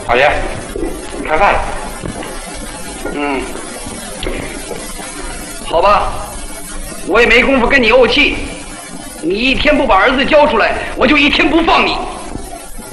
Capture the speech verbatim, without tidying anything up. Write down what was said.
二爷，开饭了。 嗯，好吧，我也没工夫跟你怄气。你一天不把儿子交出来，我就一天不放你。